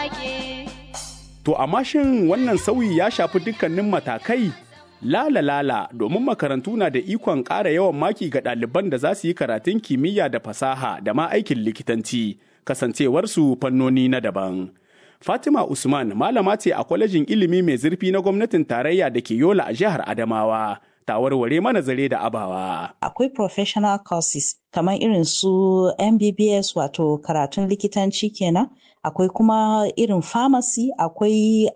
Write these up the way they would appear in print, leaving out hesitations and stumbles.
To amma shin wannan sauyi ya shafi dukkanin matakai? Lala domin makarantu na da ikon ƙara yawan maki ga ɗaliban da za su yi karatun kimiyya da fasaha da ma aikin likitanci, kasancewarsu fannoni na daban. Fatima Usman malama ce a kwalejin ilimi mai zurfi na gwamnatin tarayya da ke Yola a jihar Adamawa. Ta warware mana zare da abawa. Akwai professional courses kamar irin su MBBS wato karatun likitanci kenan. Akwai kuma irin pharmacy, akwai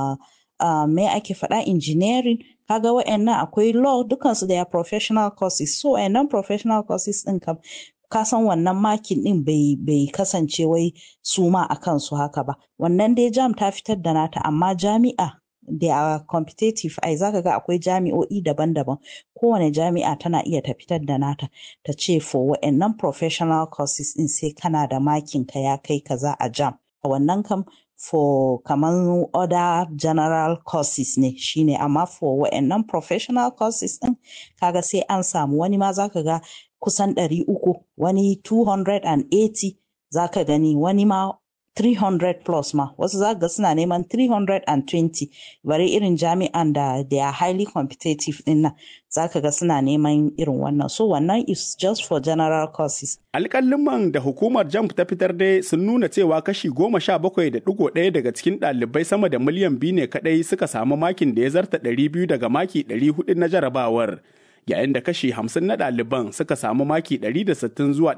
me ake faɗa engineering. Kaga wa'annan akwai law, dukansu da ya professional courses. So wa'annan professional courses ɗin kam ka san wannan makin ɗin bai kasance wai su ma a kansu haka ba. Wannan dai JAMB ta fitar da nata, amma jami'a they are competitive. Ai zaka ga akwai jami'o'i daban-daban. Kowane jami'a tana iya ta fitar da nata ta ce for wa'annan professional courses ɗin sai kana da makin ka ya kai kaza a JAMB. Wannan kam for kaman other general courses ne shine, amma for wa'annan professional courses ɗin kaga sai an samu wani ma zaka ga kusan 300, wani 280 zaka gani, wani ma 300 plus ma, wasu zaka ga suna neman 320. Bare irin jami'an da they are highly competitive din nan zaka ga suna neman irin wannan. So wannan is just for general courses. Alƙalin da hukumar JAMB ta fitar dai sun nuna cewa kashi 17.1 daga cikin ɗalibai sama da miliyan 2 ne kaɗai suka samu makin da ya zarta 200 daga maki 400 na jarabawar, yayin da kashi 50 na ɗaliban suka samu maki 160 zuwa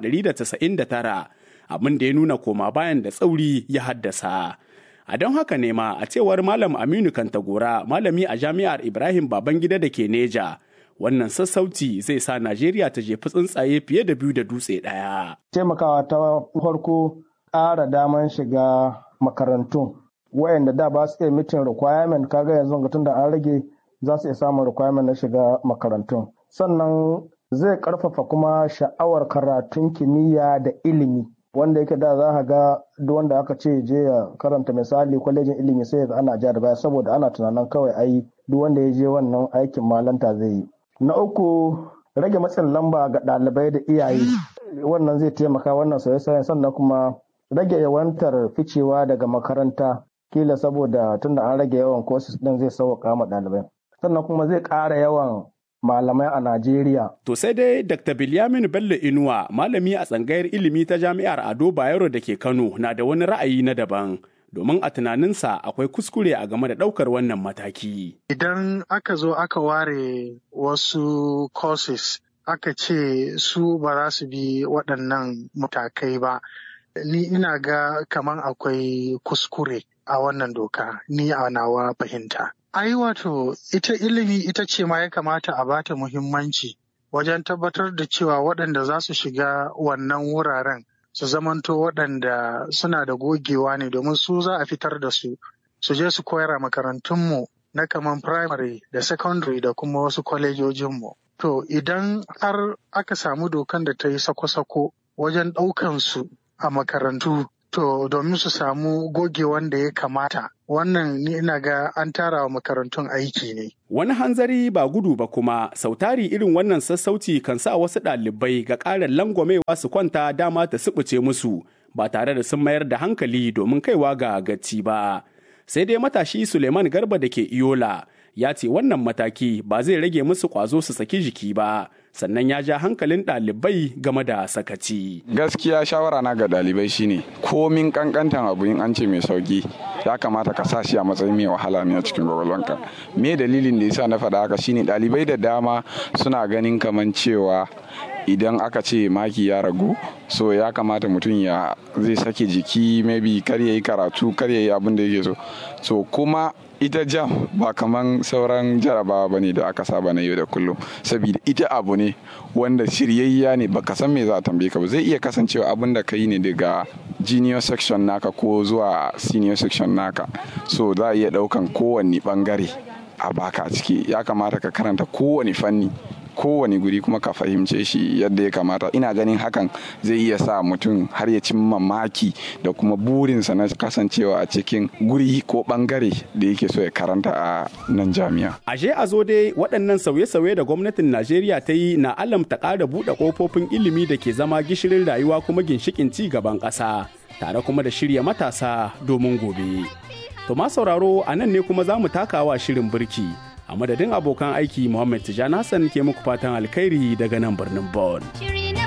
199, abin da ya nuna koma bayan da tsauri ya haddasa. A don haka ne ma a cewar Malam Aminu Kantagora, malami a Jami'ar Ibrahim Babangida da ke Neja, wannan sassauci zai sa Najeriya ta jefi tsuntsaye fiye da 2 da dutse ɗaya. Taimakawa ta farko ƙara daman shiga makarantu. Wayanda da ba su iya meeting requirement, kaga yanzu ga tunda an rage za su iya samun requirement na shiga makarantun. Sannan zai ƙarfafa kuma sha'awar karatun kimiyya da ilimi, wanda yake da za ka ga duk wanda aka ce je ya karanta misali kwalejin ilimi sai ga ana ja da baya saboda ana tunanin kawai ai duk wanda ya je wannan aikin malanta zai yi. Na uku, rage matsin lamba ga ɗalibai da iyaye, wannan zai taimaka wannan sauye-sauyen. Sannan kuma rage yawantar ficewa daga makaranta, kila saboda tunda an rage yawan courses din zai sauƙa ma ɗalibai. Sannan kuma zai ƙara yawan malamai a Najeriya. To sai dai Dr. Bilyamin Bello Inuwa, malami a tsangayar ilimi ta Jami'ar Ado Bayero da ke Kano, na da wani ra'ayi na daban. Domin a tunaninsa akwai kuskure a game da ɗaukar wannan mataki. Idan aka zo aka ware wasu courses aka ce su ba za su bi waɗannan matakai ba, ni ina ga kaman akwai kuskure a wannan doka, ni a nawa fahimta. Ai wato ita ilimi ita ce ma ya kamata a bata muhimmanci wajen tabbatar da cewa waɗanda za su shiga wannan wuraren su zamanto waɗanda suna da gogewa ne, domin su za a fitar da su je su koyar a makarantunmu na kaman primary da secondary da kuma wasu kwalejojinmu. To idan har aka samu dokan da ta yi sako-sako wajen ɗaukan su a makarantu, to domin su samu gogewan da ya kamata, wannan ni ina ga an tara wa makarantun aiki ne. Wani hanzari ba gudu ba kuma, sautari irin wannan sassauci kan sa wasu ɗalibai ga ƙarin langwamewa su kwanta dama ta suɓuce musu ba tare da sun mayar da hankali domin kaiwa ga gaci ba. Sai dai matashi Suleiman Garba da ke Iyola ya ce wannan mataki ba zai rage musu ƙwazo su saki jiki ba, sannan ya ja hankalin ɗalibai game da sakaci. Gaskiya shawara na ga ɗalibai shine komin kankantan abu in an ce mai sauki ya kamata ka sa shi a matsayin mai wahala ne a cikin gwagwalwanka. Me dalilin da yasa na faɗa haka shine ɗalibai da dama suna ganin kaman cewa idan aka ce maki ya ragu, so ya kamata mutum ya zai sake jiki, maybe kar ya yi karatu, kar ya yi abin da yake so kuma ita JAMB ba kaman sauran jarabawa bane da aka saba na yau da kullum, saboda ita abu ne wanda shiryayya ne, baka san me za a tambaye ka ba. Zai iya kasancewa abin da ka yi ne daga junior section naka ko zuwa senior section naka, so za a iya daukan kowanne bangare a baka a ciki. Ya kamata ka karanta kowane fanni, kowane guri kuma ka fahimce shi yadda ya kamata. Ina ganin hakan zai iya sa mutum har ya cimma maki da kuma burinsa na kasancewa a cikin guri ko bangare da yake so ya karanta a nan jami'a. Ashe a zo dai waɗannan sauye-sauye da gwamnatin Najeriya ta yi na alamta ƙara buɗe ƙofofin ilimi da ke zama gishirin rayuwa kuma ginshiƙin ci gaban ƙasa. tare kuma da shirya matasa domin gobe. To ma sauraro a nan ne kuma za mu takawa shirin birki. A madadin abokan aiki Muhammad Tijjani Hassan ke muku fatan alkhairi daga nan birnin Bonn.